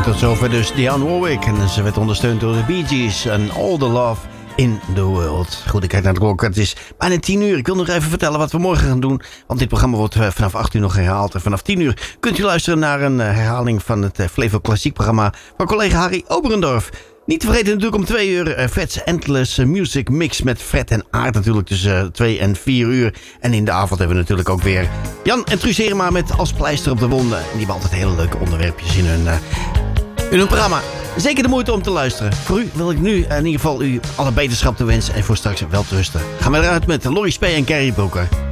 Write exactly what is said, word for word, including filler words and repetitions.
tot zover dus Dionne Warwick. En ze werd ondersteund door de Bee Gees en All the Love in the World. Goed, ik kijk naar de klok. Het is bijna tien uur. Ik wil nog even vertellen wat we morgen gaan doen. Want dit programma wordt vanaf acht uur nog herhaald. En vanaf tien uur kunt u luisteren naar een herhaling van het Flevo Klassiek programma van collega Harry Oberendorf. Niet te vergeten natuurlijk om twee uur uh, Fred's Endless Music Mix met Fred en Aart natuurlijk tussen uh, twee en vier uur. En in de avond hebben we natuurlijk ook weer Jan en Truus Herema met Als Pleister op de Wonden. En die hebben altijd hele leuke onderwerpjes in hun, uh, in hun programma. Zeker de moeite om te luisteren. Voor u wil ik nu in ieder geval u alle beterschap te wensen en voor straks wel te rusten. Gaan we eruit met Lori Spee en Carrie Broeker.